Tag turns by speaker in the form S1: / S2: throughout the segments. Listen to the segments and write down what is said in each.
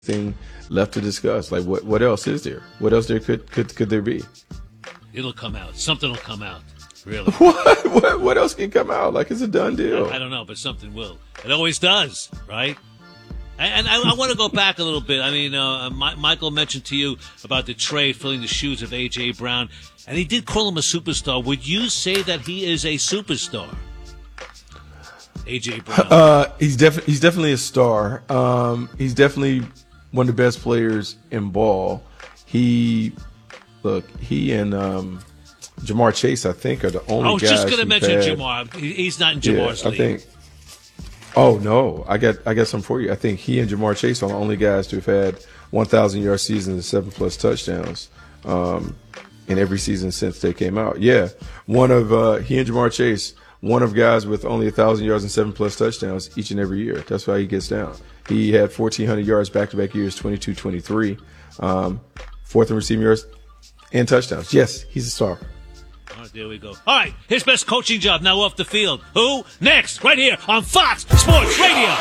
S1: thing left to discuss. Like, what else is there? What else could there be?
S2: It'll come out. Something will come out. Really.
S1: What else can come out? Like, it's a done deal.
S2: I don't know, but something will. It always does, right? And I want to go back a little bit. I mean, Michael mentioned to you about the trade filling the shoes of A.J. Brown, and he did call him a superstar. Would you say that he is a superstar? A.J. Brown.
S1: He's definitely a star. He's definitely one of the best players in ball. He and Jamar Chase, I think, are the only guys.
S2: I was just going to mention Jamar. He's not in Jamar's league.
S1: I think. Oh no, I got something for you. I think he and Jamar Chase are the only guys to have had 1,000-yard seasons and 7+ touchdowns in every season since they came out. Yeah, he and Jamar Chase, one of guys with only 1,000 yards and 7+ touchdowns each and every year. That's why he gets down. He had 1,400 yards back-to-back years, 22-23, fourth in receiving yards and touchdowns. Yes, he's a star.
S2: Oh, there we go. All right, his best coaching job now off the field. Who? Next, right here on Fox Sports Radio.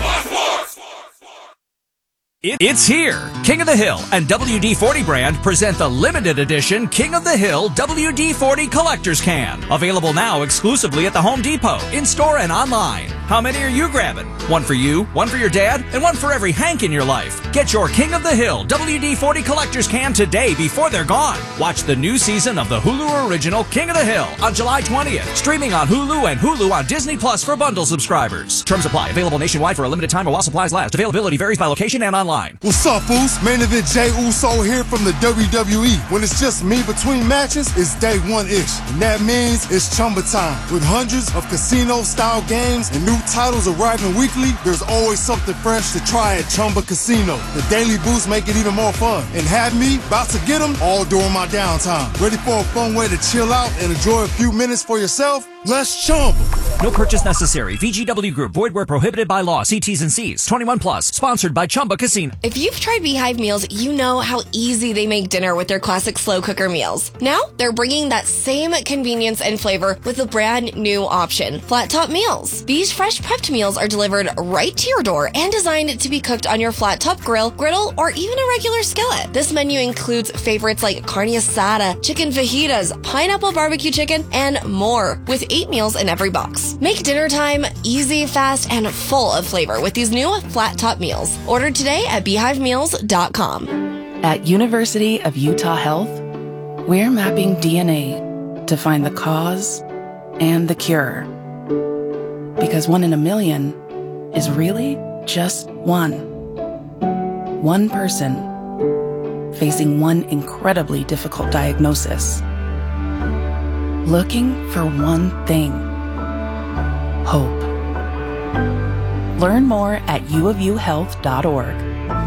S3: It's here. King of the Hill and WD-40 brand present the limited edition King of the Hill WD-40 Collector's Can. Available now exclusively at the Home Depot, in-store and online. How many are you grabbing? One for you, one for your dad, and one for every Hank in your life. Get your King of the Hill WD-40 Collector's Can today before they're gone. Watch the new season of the Hulu original King of the Hill on July 20th. Streaming on Hulu and Hulu on Disney Plus for bundle subscribers. Terms apply. Available nationwide for a limited time while supplies last. Availability varies by location and online.
S4: What's up, Foos? Main event Jey Uso here from the WWE. When it's just me between matches, it's day one-ish. And that means it's Chumba time. With hundreds of casino-style games and new titles arriving weekly, there's always something fresh to try at Chumba Casino. The daily boosts make it even more fun. And have me about to get them all during my downtime. Ready for a fun way to chill out and enjoy a few minutes for yourself? Let's Chumba.
S3: No purchase necessary. VGW Group. Void where prohibited by law. See T's and C's. 21 plus. Sponsored by Chumba Casino.
S5: If you've tried Beehive meals, you know how easy they make dinner with their classic slow cooker meals. Now, they're bringing that same convenience and flavor with a brand new option, Flat Top Meals. These fresh prepped meals are delivered right to your door and designed to be cooked on your flat top grill, griddle, or even a regular skillet. This menu includes favorites like carne asada, chicken fajitas, pineapple barbecue chicken, and more, with 8 meals in every box. Make dinner time easy, fast, and full of flavor with these new Flat Top Meals. Order today at beehivemeals.com.
S6: At University of Utah Health, we're mapping DNA to find the cause and the cure. Because 1 in a million is really just one. One person facing one incredibly difficult diagnosis. Looking for one thing. Hope. Learn more at uofuhealth.org.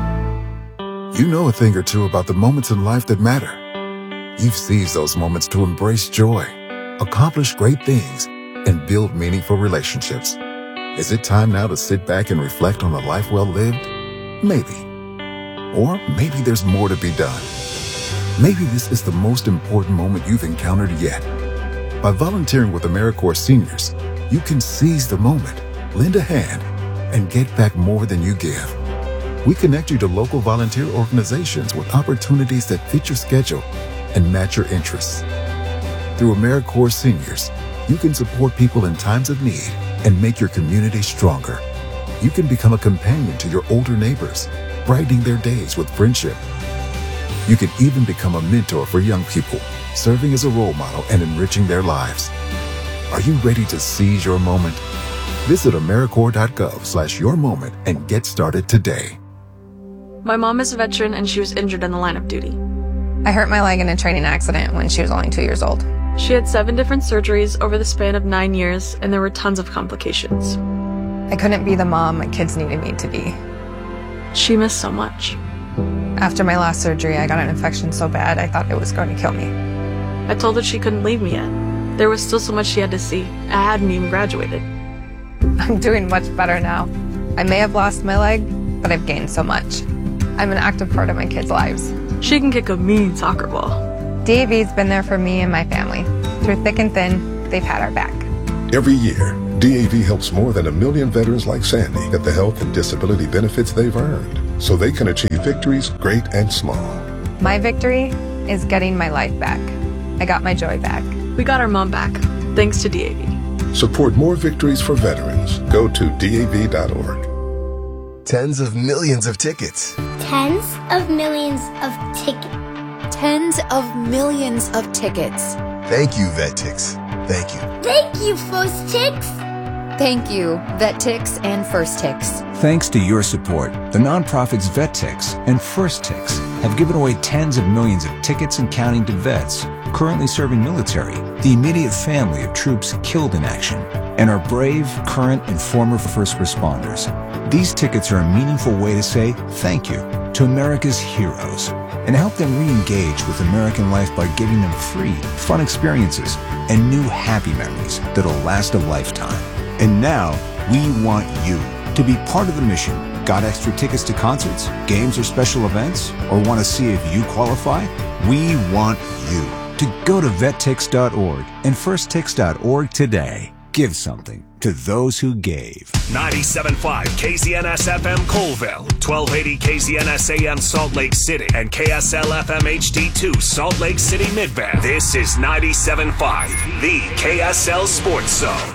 S7: You know a thing or two about the moments in life that matter. You've seized those moments to embrace joy, accomplish great things, and build meaningful relationships. Is it time now to sit back and reflect on a life well lived? Maybe. Or maybe there's more to be done. Maybe this is the most important moment you've encountered yet. By volunteering with AmeriCorps Seniors, you can seize the moment, lend a hand, and get back more than you give. We connect you to local volunteer organizations with opportunities that fit your schedule and match your interests. Through AmeriCorps Seniors, you can support people in times of need and make your community stronger. You can become a companion to your older neighbors, brightening their days with friendship. You can even become a mentor for young people, serving as a role model and enriching their lives. Are you ready to seize your moment? Visit AmeriCorps.gov/yourmoment and get started today.
S8: My mom is a veteran and she was injured in the line of duty.
S9: I hurt my leg in a training accident when she was only 2 years old.
S8: She had 7 different surgeries over the span of 9 years, and there were tons of complications.
S9: I couldn't be the mom my kids needed me to be.
S8: She missed so much.
S9: After my last surgery, I got an infection so bad I thought it was going to kill me.
S8: I told her she couldn't leave me yet. There was still so much she had to see. I hadn't even graduated.
S9: I'm doing much better now. I may have lost my leg, but I've gained so much. I'm an active part of my kids' lives.
S8: She can kick a mean soccer ball.
S9: DAV's been there for me and my family. Through thick and thin, they've had our back.
S10: Every year, DAV helps more than 1 million veterans like Sandy get the health and disability benefits they've earned. so they can achieve victories great and small.
S9: My victory is getting my life back. I got my joy back.
S8: We got our mom back, thanks to DAV.
S10: Support more victories for veterans. Go to DAV.org.
S11: Tens of millions of tickets.
S12: Tens of millions of tickets.
S13: Tens of millions of tickets.
S11: Thank you, VetTix. Thank you.
S12: Thank you, First Tix.
S13: Thank you, VetTix and First Tix.
S14: Thanks to your support, the nonprofits VetTix and First Tix have given away tens of millions of tickets and counting to vets currently serving military, the immediate family of troops killed in action, and our brave, current, and former first responders. These tickets are a meaningful way to say thank you to America's heroes and help them re-engage with American life by giving them free, fun experiences and new happy memories that'll last a lifetime. And now, we want you to be part of the mission. Got extra tickets to concerts, games, or special events? Or want to see if you qualify? We want you to go to vettix.org and firsttix.org today. Give something to those who gave.
S15: 97.5 KZNS FM Colville, 1280 KZNS AM Salt Lake City, and KSL FM HD2 Salt Lake City Midband. This is 97.5, the KSL Sports Zone.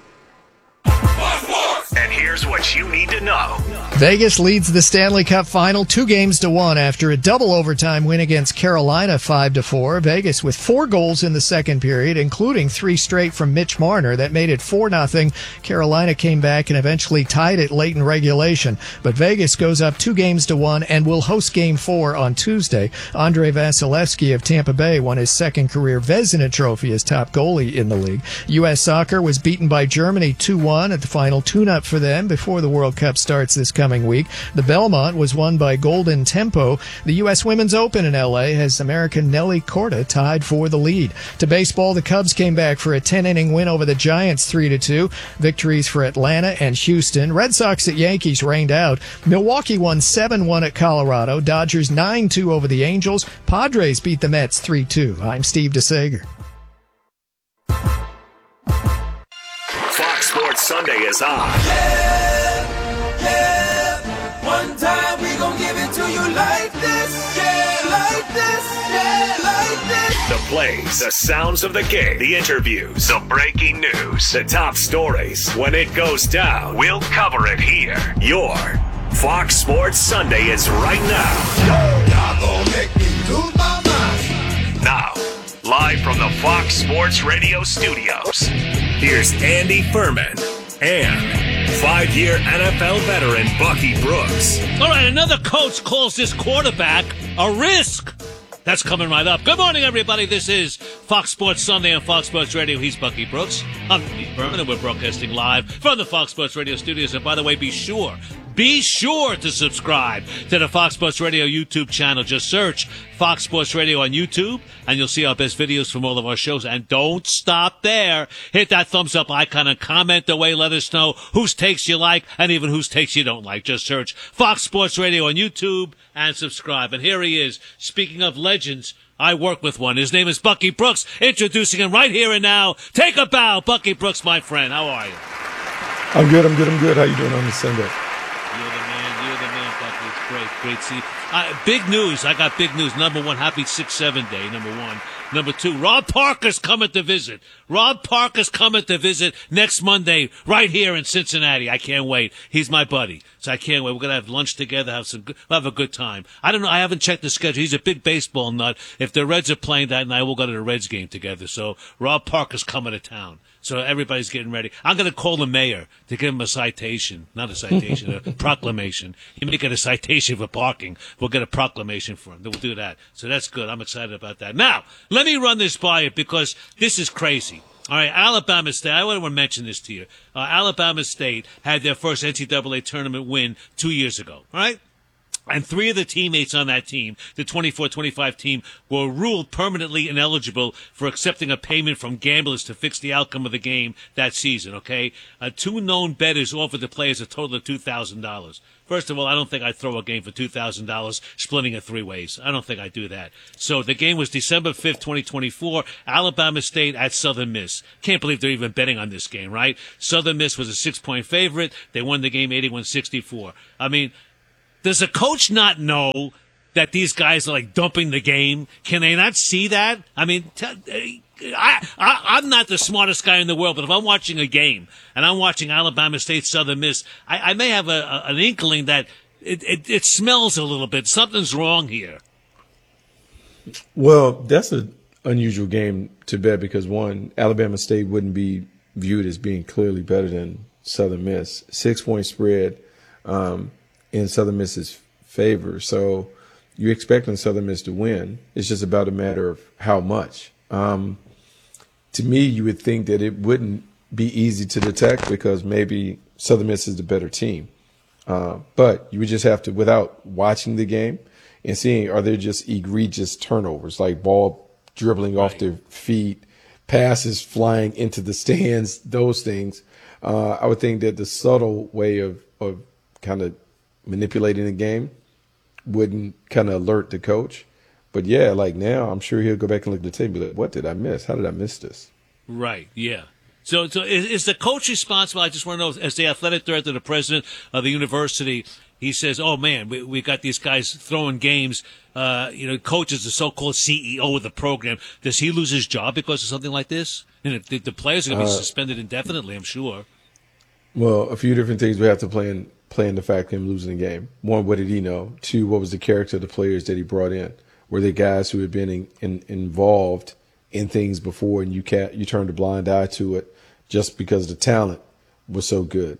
S15: And here's what you need to know.
S16: Vegas leads the Stanley Cup Final 2-1 after a double overtime win against Carolina 5-4. Vegas with 4 goals in the second period, including 3 straight from Mitch Marner that made it 4-0. Carolina came back and eventually tied it late in regulation. But Vegas goes up 2-1 and will host Game 4 on Tuesday. Andrei Vasilevsky of Tampa Bay won his second career Vezina Trophy as top goalie in the league. U.S. Soccer was beaten by Germany 2-1 at the final tune-up for them before the World Cup starts this coming week. The Belmont was won by Golden Tempo. The U.S. Women's Open in L.A. has American Nelly Corda tied for the lead. To baseball, the Cubs came back for a 10-inning win over the Giants 3-2. Victories for Atlanta and Houston. Red Sox at Yankees rained out. Milwaukee won 7-1 at Colorado. Dodgers 9-2 over the Angels. Padres beat the Mets 3-2. I'm Steve DeSager.
S15: Fox Sports Sunday is on.
S17: One time we gon' give it to you like this, like this, like this.
S15: The plays, the sounds of the game, the interviews, the breaking news, the top stories. When it goes down, we'll cover it here. Your Fox Sports Sunday is right now.
S17: Y'all gon' make me lose my mind.
S15: Now, live from the Fox Sports Radio studios, here's Andy Furman and 5-year NFL veteran Bucky Brooks.
S2: All right, another coach calls this quarterback a risk. That's coming right up. Good morning, everybody. This is Fox Sports Sunday on Fox Sports Radio. He's Bucky Brooks. I'm Andy Furman, and we're broadcasting live from the Fox Sports Radio studios. And by the way, be sure to subscribe to the Fox Sports Radio YouTube channel. Just search Fox Sports Radio on YouTube, and you'll see our best videos from all of our shows. And don't stop there. Hit that thumbs up icon and comment away. Let us know whose takes you like and even whose takes you don't like. Just search Fox Sports Radio on YouTube and subscribe. And here he is. Speaking of legends, I work with one. His name is Bucky Brooks. Introducing him right here and now. Take a bow. Bucky Brooks, my friend. How are you?
S1: I'm good. How you doing on this Sunday?
S2: You're the man, Bucky. It's great to see you. Big news. I got big news. Number one, happy 6-7 day, number one. Number two, Rob Parker's coming to visit. Rob Parker's coming to visit next Monday right here in Cincinnati. I can't wait. He's my buddy, so I can't wait. We're going to have lunch together, we'll have a good time. I don't know. I haven't checked the schedule. He's a big baseball nut. If the Reds are playing that night, we'll go to the Reds game together. So Rob Parker's coming to town. So everybody's getting ready. I'm going to call the mayor to give him a citation. Not a citation, a proclamation. He may get a citation for parking. We'll get a proclamation for him. We'll do that. So that's good. I'm excited about that. Now, let me run this by you because this is crazy. All right, Alabama State, I want to mention this to you. Alabama State had their first NCAA tournament win 2 years ago, all right? And 3 of the teammates on that team, the 24-25 team, were ruled permanently ineligible for accepting a payment from gamblers to fix the outcome of the game that season, okay? 2 known bettors offered the players a total of $2,000. First of all, I don't think I'd throw a game for $2,000 splitting it 3 ways. I don't think I'd do that. So the game was December 5th, 2024, Alabama State at Southern Miss. Can't believe they're even betting on this game, right? Southern Miss was a 6-point favorite. They won the game 81-64. I mean, Does the coach not know that these guys are like dumping the game? Can they not see that? I mean, I'm not the smartest guy in the world, but if I'm watching a game and I'm watching Alabama State Southern Miss, I may have an inkling that it smells a little bit. Something's wrong here.
S1: Well, that's an unusual game to bet because, one, Alabama State wouldn't be viewed as being clearly better than Southern Miss. 6-point spread in Southern Miss's favor. So you're expecting Southern Miss to win. It's just about a matter of how much. To me, you would think that it wouldn't be easy to detect because maybe Southern Miss is the better team. But you would just have to, without watching the game and seeing, are there just egregious turnovers, like ball dribbling off their feet, passes flying into the stands, those things. I would think that the subtle way of kind of manipulating the game wouldn't kind of alert the coach. But yeah, like now, I'm sure he'll go back and look at the tape and be like, what did I miss? How did I miss this?
S2: Right, yeah. So is the coach responsible? I just want to know, as the athletic director, the president of the university, he says, oh, man, we got these guys throwing games. Coach is the so-called CEO of the program. Does he lose his job because of something like this? And the players are going to be suspended indefinitely, I'm sure.
S1: Well, a few different things we have to play in the fact of him losing the game. One, what did he know? Two, what was the character of the players that he brought in? Were they guys who had been involved in things before and you turned a blind eye to it just because the talent was so good?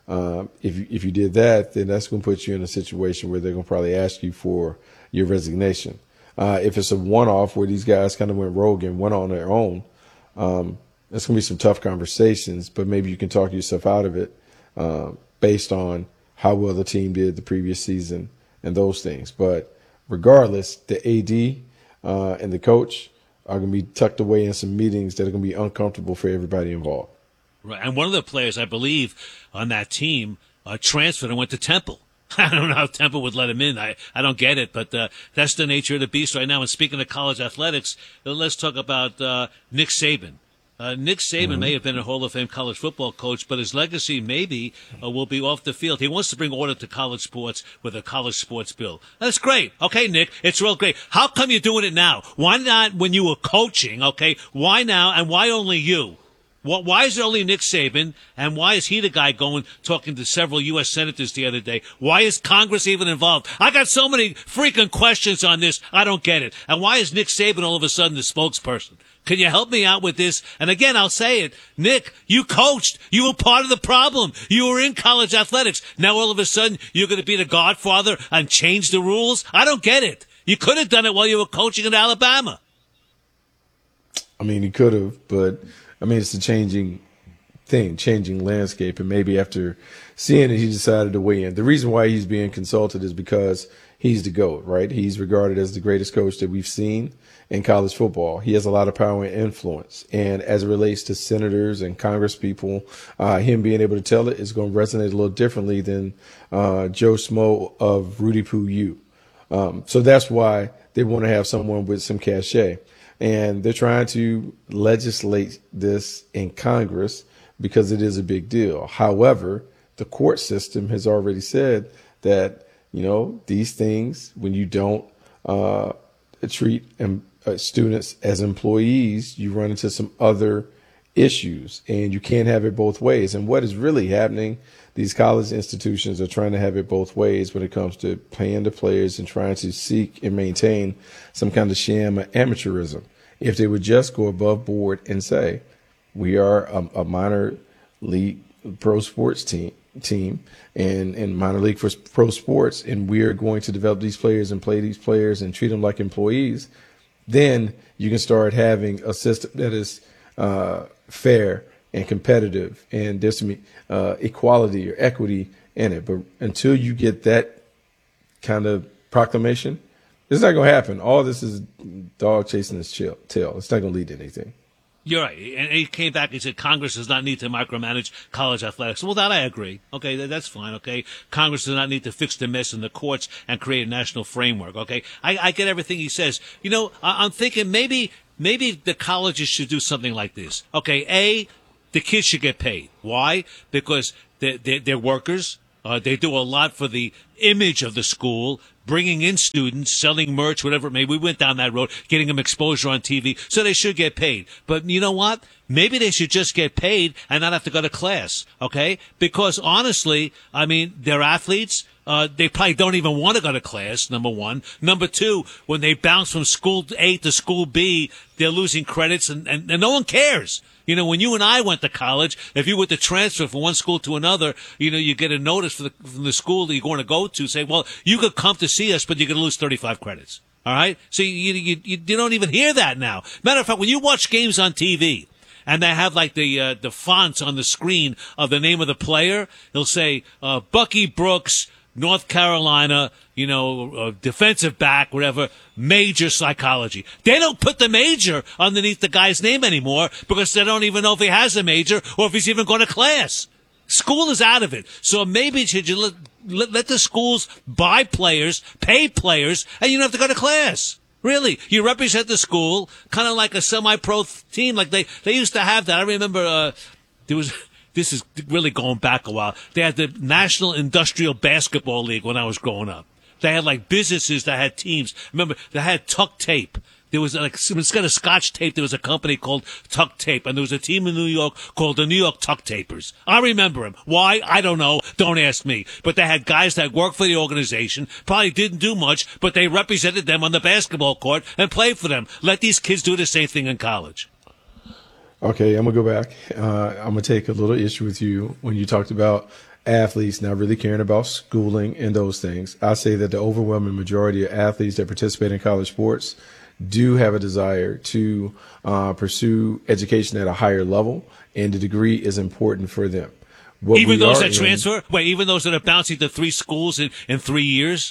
S1: If you did that, then that's going to put you in a situation where they're going to probably ask you for your resignation. If it's a one-off where these guys kind of went rogue and went on their own, there's going to be some tough conversations, but maybe you can talk yourself out of it based on how well the team did the previous season and those things. But regardless, the AD and the coach are going to be tucked away in some meetings that are going to be uncomfortable for everybody involved.
S2: Right. And one of the players, I believe, on that team transferred and went to Temple. I don't know how Temple would let him in. I don't get it, but that's the nature of the beast right now. And speaking of college athletics, let's talk about Nick Saban. Nick Saban may have been a Hall of Fame college football coach, but his legacy maybe will be off the field. He wants to bring order to college sports with a college sports bill. That's great. Okay, Nick, it's real great. How come you're doing it now? Why not when you were coaching, okay? Why now, and why only you? Why is it only Nick Saban, and why is he the guy talking to several U.S. senators the other day? Why is Congress even involved? I got so many freaking questions on this. I don't get it. And why is Nick Saban all of a sudden the spokesperson? Can you help me out with this? And again, I'll say it. Nick, you coached. You were part of the problem. You were in college athletics. Now all of a sudden you're going to be the godfather and change the rules? I don't get it. You could have done it while you were coaching at Alabama.
S1: I mean, he could have, but I mean, it's a changing landscape. And maybe after seeing it, he decided to weigh in. The reason why he's being consulted is because he's the GOAT, right? He's regarded as the greatest coach that we've seen in college football. He has a lot of power and influence. And as it relates to senators and Congress people, him being able to tell it is going to resonate a little differently than Joe Smo of Rudy Poo U. So that's why they want to have someone with some cachet. And they're trying to legislate this in Congress because it is a big deal. However, the court system has already said that, these things, when you don't treat students as employees, you run into some other issues, and you can't have it both ways. And what is really happening, these college institutions are trying to have it both ways when it comes to paying the players and trying to seek and maintain some kind of sham of amateurism. If they would just go above board and say, we are a minor league pro sports team and minor league for pro sports, and we are going to develop these players and play these players and treat them like employees, then you can start having a system that is fair and competitive, and there's some equality or equity in it. But until you get that kind of proclamation, it's not going to happen. All this is dog chasing its tail. It's not going to lead to anything.
S2: You're right. And he came back and said Congress does not need to micromanage college athletics. Well, that I agree. Okay, that's fine. Okay, Congress does not need to fix the mess in the courts and create a national framework. Okay, I get everything he says. I'm thinking maybe the colleges should do something like this. Okay, the kids should get paid. Why? Because they're workers. They do a lot for the image of the school, bringing in students, selling merch, whatever it may be. We went down that road, getting them exposure on TV, so they should get paid. But you know what? Maybe they should just get paid and not have to go to class, okay? Because honestly, I mean, they're athletes. They probably don't even want to go to class, number one. Number two, when they bounce from school A to school B, they're losing credits and no one cares. You know, when you and I went to college, if you were to transfer from one school to another, you know, you get a notice from the school that you're going to go to, say, well, you could come to see us, but you're going to lose 35 credits. All right? So you don't even hear that now. Matter of fact, when you watch games on TV, and they have like the fonts on the screen of the name of the player, they'll say, Bucky Brooks, North Carolina, you know, defensive back, whatever, major psychology. They don't put the major underneath the guy's name anymore because they don't even know if he has a major or if he's even going to class. School is out of it. So maybe should you let the schools buy players, pay players, and you don't have to go to class. Really, you represent the school, kind of like a semi-pro team, like they used to have that. I remember this is really going back a while. They had the National Industrial Basketball League when I was growing up. They had like businesses that had teams. Remember, they had Tuck Tape. There was like, instead of Scotch Tape, there was a company called Tuck Tape, and there was a team in New York called the New York Tuck Tapers. I remember them. Why? I don't know. Don't ask me. But they had guys that worked for the organization, probably didn't do much, but they represented them on the basketball court and played for them. Let these kids do the same thing in college.
S1: Okay, I'm going to go back. I'm going to take a little issue with you when you talked about athletes not really caring about schooling and those things. I say that the overwhelming majority of athletes that participate in college sports do have a desire to pursue education at a higher level, and the degree is important for them.
S2: Even those that transfer? Wait, even those that are bouncing to 3 schools in 3 years?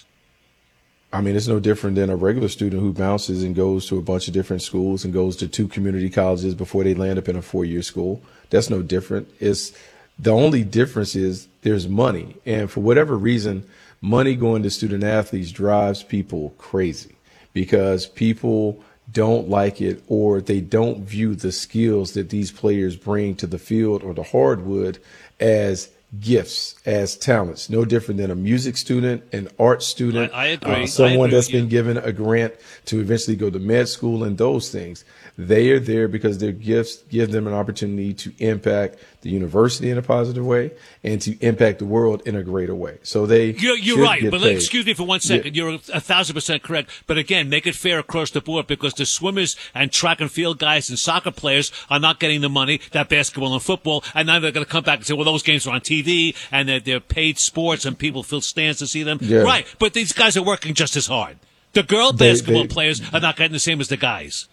S1: I mean, it's no different than a regular student who bounces and goes to a bunch of different schools and goes to 2 community colleges before they land up in a 4-year school. That's no different. The only difference is there's money. And for whatever reason, money going to student athletes drives people crazy because people don't like it or they don't view the skills that these players bring to the field or the hardwood as gifts, as talents. No different than a music student, an art student,
S2: I agree.
S1: Someone that's been given a grant to eventually go to med school and those things. They are there because their gifts give them an opportunity to impact the university in a positive way and to impact the world in a greater way. So you're
S2: right, but excuse me for 1 second. Yeah. You're 1,000% correct. But again, make it fair across the board because the swimmers and track and field guys and soccer players are not getting the money that basketball and football. And now they're going to come back and say, well, those games are on TV and they're paid sports and people fill stands to see them.
S1: Yeah.
S2: Right. But these guys are working just as hard. The girl basketball players are not getting the same as the guys.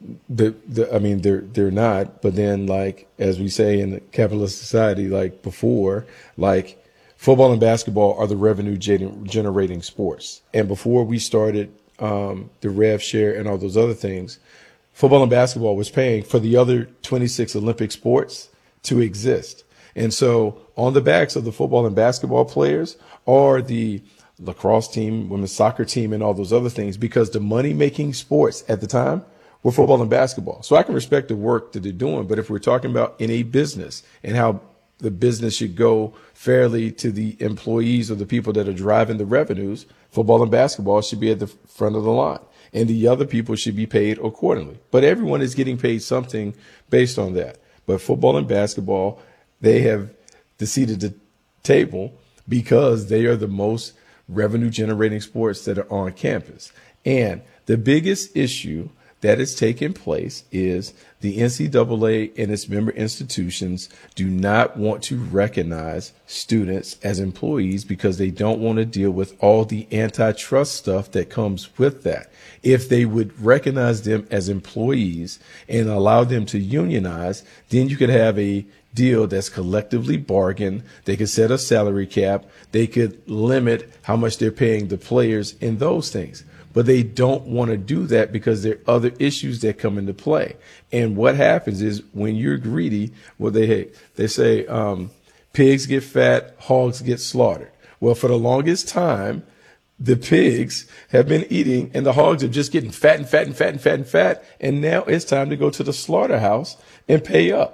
S1: I mean, they're not. But then, like, as we say in the capitalist society, like before, like football and basketball are the revenue generating sports. And before we started the rev share and all those other things, football and basketball was paying for the other 26 Olympic sports to exist. And so on the backs of the football and basketball players are the lacrosse team, women's soccer team, and all those other things, because the money making sports at the time were football and basketball. So I can respect the work that they're doing. But if we're talking about in a business and how the business should go fairly to the employees or the people that are driving the revenues, football and basketball should be at the front of the line. And the other people should be paid accordingly. But everyone is getting paid something based on that. But football and basketball, they have the seat at the table because they are the most revenue generating sports that are on campus. And the biggest issue that is taking place is the NCAA and its member institutions do not want to recognize students as employees because they don't want to deal with all the antitrust stuff that comes with that. If they would recognize them as employees and allow them to unionize, then you could have a deal that's collectively bargained. They could set a salary cap. They could limit how much they're paying the players and those things. But they don't want to do that because there are other issues that come into play. And what happens is when you're greedy, well, they say pigs get fat, hogs get slaughtered. Well, for the longest time, the pigs have been eating and the hogs are just getting fat and fat and fat and fat and fat. And now it's time to go to the slaughterhouse and pay up.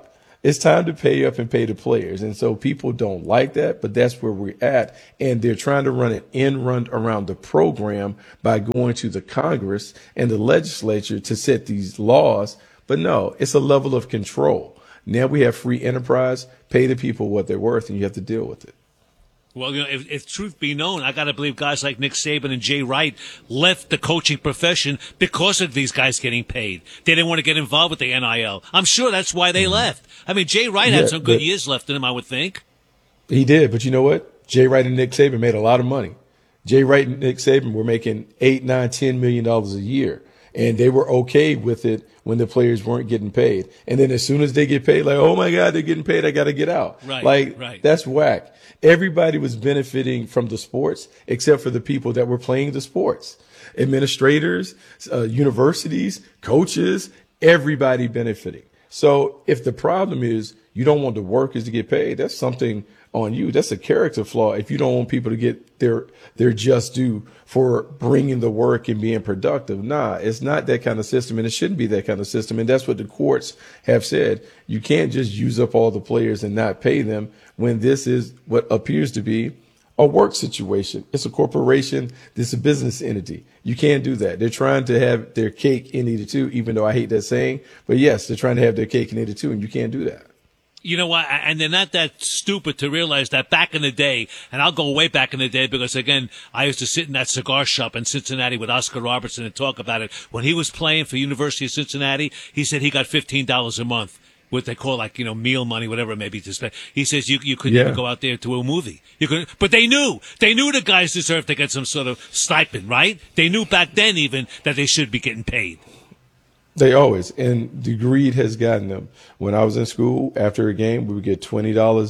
S1: It's time to pay up and pay the players. And so people don't like that, but that's where we're at. And they're trying to run an end run around the program by going to the Congress and the legislature to set these laws. But no, it's a level of control. Now we have free enterprise, pay the people what they're worth, and you have to deal with it.
S2: Well, if truth be known, I got to believe guys like Nick Saban and Jay Wright left the coaching profession because of these guys getting paid. They didn't want to get involved with the NIL. I'm sure that's why they left. I mean, Jay Wright had some good years left in him, I would think.
S1: He did, but you know what? Jay Wright and Nick Saban made a lot of money. Jay Wright and Nick Saban were making $8, $9, $10 million a year, and they were okay with it when the players weren't getting paid. And then as soon as they get paid, like, oh my God, they're getting paid, I got to get out.
S2: Right.
S1: That's whack. Everybody was benefiting from the sports except for the people that were playing the sports. Administrators, universities, coaches, everybody benefiting. So if the problem is you don't want the workers to get paid, that's something on you. That's a character flaw if you don't want people to get their just due for bringing the work and being productive. Nah, it's not that kind of system, and it shouldn't be that kind of system. And that's what the courts have said. You can't just use up all the players and not pay them when this is what appears to be a work situation. It's a corporation. This is a business entity. You can't do that. They're trying to have their cake and eat it too, even though I hate that saying. But yes, they're trying to have their cake and eat it too, and you can't do that.
S2: You know what? And they're not that stupid to realize that back in the day, and I'll go way back in the day because, again, I used to sit in that cigar shop in Cincinnati with Oscar Robertson and talk about it. When he was playing for University of Cincinnati, he said he got $15 a month. What they call meal money, whatever it may be to spend. He says you couldn't even go out there to a movie. You couldn't, but they knew the guys deserved to get some sort of stipend, right? They knew back then even that they should be getting paid.
S1: They always, and the greed has gotten them. When I was in school, after a game, we would get $20,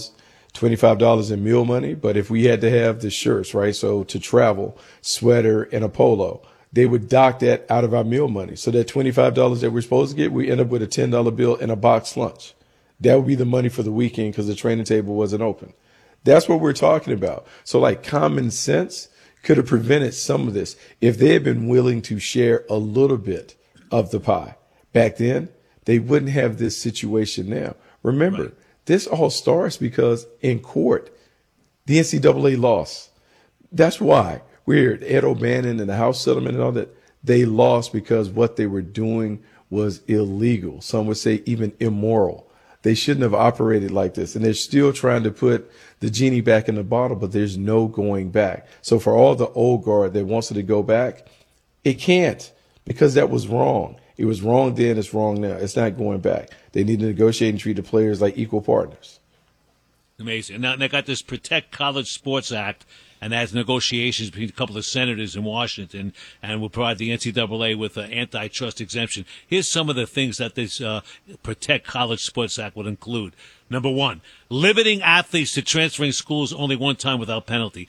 S1: $25 in meal money. But if we had to have the shirts, right, so to travel, sweater and a polo, they would dock that out of our meal money. So that $25 that we're supposed to get, we end up with a $10 bill and a box lunch. That would be the money for the weekend because the training table wasn't open. That's what we're talking about. So like common sense could have prevented some of this if they had been willing to share a little bit of the pie. Back then, they wouldn't have this situation now. Remember, this all starts because in court, the NCAA lost. That's why. Weird. Ed O'Bannon and the House settlement and all that, they lost because what they were doing was illegal. Some would say even immoral. They shouldn't have operated like this. And they're still trying to put the genie back in the bottle, but there's no going back. So for all the old guard that wants it to go back, it can't because that was wrong. It was wrong then. It's wrong now. It's not going back. They need to negotiate and treat the players like equal partners.
S2: Amazing. Now they got this Protect College Sports Act, and that's negotiations between a couple of senators in Washington, and will provide the NCAA with an antitrust exemption. Here's some of the things that this Protect College Sports Act would include. Number one, limiting athletes to transferring schools only one time without penalty.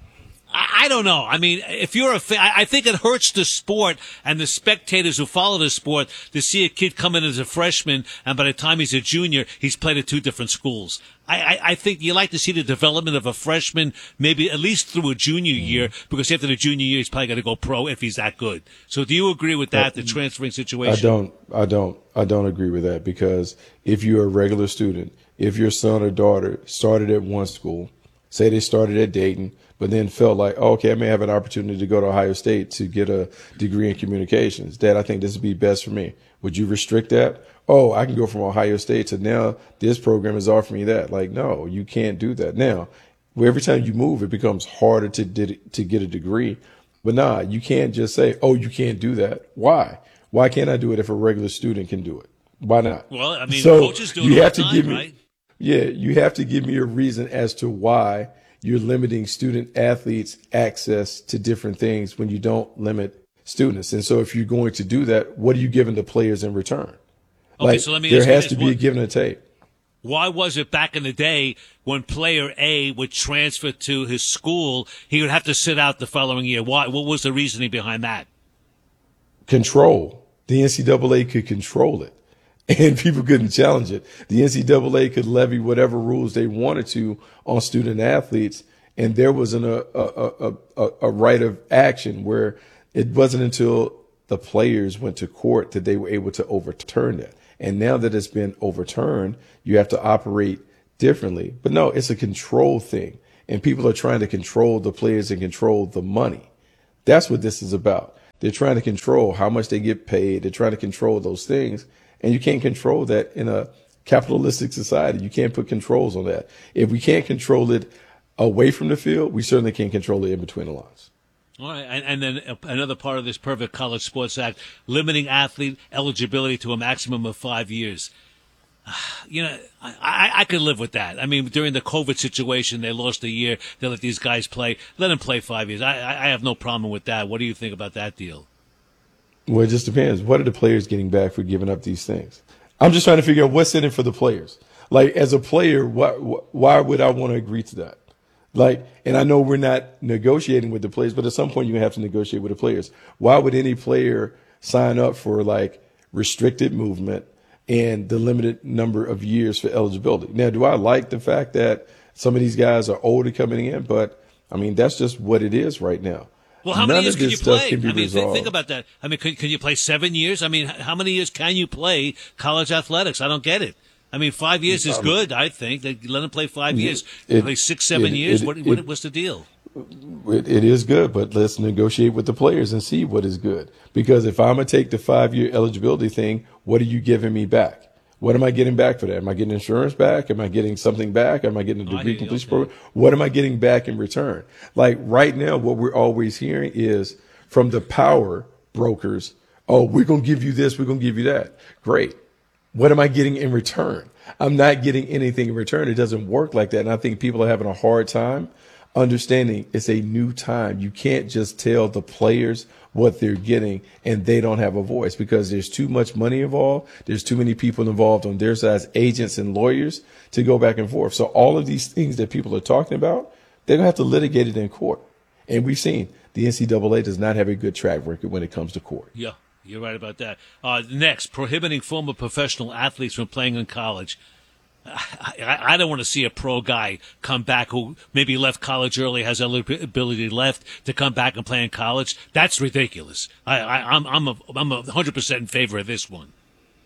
S2: I don't know. I mean, if you're a fan, I think it hurts the sport and the spectators who follow the sport to see a kid come in as a freshman, and by the time he's a junior, he's played at two different schools. I think you like to see the development of a freshman, maybe at least through a junior year, because after the junior year, he's probably going to go pro if he's that good. So do you agree with that, the transferring situation?
S1: I don't agree with that, because if you're a regular student, if your son or daughter started at one school, say they started at Dayton, but then felt like, oh, okay, I may have an opportunity to go to Ohio State to get a degree in communications. Dad, I think this would be best for me. Would you restrict that? Oh, I can go from Ohio State to now this program is offering me that. Like, no, you can't do that. Now, every time you move, it becomes harder to get a degree. But nah, you can't just say, oh, you can't do that. Why? Why can't I do it if a regular student can do it? Why not?
S2: Well, I mean,
S1: so
S2: coaches do it all the time, right?
S1: Yeah, you have to give me a reason as to why you're limiting student athletes access to different things when you don't limit students. And so if you're going to do that, what are you giving the players in return?
S2: Okay, so let me
S1: there
S2: ask you
S1: has
S2: this.
S1: to be a give and a take.
S2: Why was it back in the day when player A would transfer to his school, he would have to sit out the following year? Why? What was the reasoning behind that?
S1: Control. The NCAA could control it, and people couldn't challenge it. The NCAA could levy whatever rules they wanted to on student athletes, and there wasn't a right of action where it wasn't until the players went to court that they were able to overturn that. And now that it's been overturned, you have to operate differently. But no, it's a control thing. And people are trying to control the players and control the money. That's what this is about. They're trying to control how much they get paid. They're trying to control those things. And you can't control that in a capitalistic society. You can't put controls on that. If we can't control it away from the field, we certainly can't control it in between the lines.
S2: All right, and then another part of this Perfect College Sports Act, limiting athlete eligibility to a maximum of 5 years. You know, I could live with that. I mean, during the COVID situation, they lost a year. They let these guys play. Let them play 5 years. I have no problem with that. What do you think about that deal?
S1: Well, it just depends. What are the players getting back for giving up these things? I'm just trying to figure out what's in it for the players. Like, as a player, why would I want to agree to that? Like, and I know we're not negotiating with the players, but at some point you're going to have to negotiate with the players. Why would any player sign up for, like, restricted movement and the limited number of years for eligibility? Now, do I like the fact that some of these guys are older coming in? But, I mean, that's just what it is right now.
S2: Well, how many years can you play? I mean, think about that. I mean, can you play 7 years? I mean, how many years can you play college athletics? I don't get it. I mean, 5 years is good, I think. They let them play 5 years. Play 6, 7 years. What's the deal?
S1: It is good, but let's negotiate with the players and see what is good. Because if I'm going to take the 5-year eligibility thing, what are you giving me back? What am I getting back for that? Am I getting insurance back? Am I getting something back? Am I getting a degree completion program? What am I getting back in return? Like right now, what we're always hearing is from the power brokers, oh, we're going to give you this, we're going to give you that. Great. What am I getting in return? I'm not getting anything in return. It doesn't work like that. And I think people are having a hard time understanding it's a new time. You can't just tell the players what they're getting and they don't have a voice because there's too much money involved. There's too many people involved on their side, agents and lawyers, to go back and forth. So all of these things that people are talking about, they're going to have to litigate it in court. And we've seen the NCAA does not have a good track record when it comes to court.
S2: Yeah, you're right about that. Next, prohibiting former professional athletes from playing in college. I don't want to see a pro guy come back who maybe left college early, has ability left to come back and play in college. That's ridiculous. I'm 100% in favor of this one.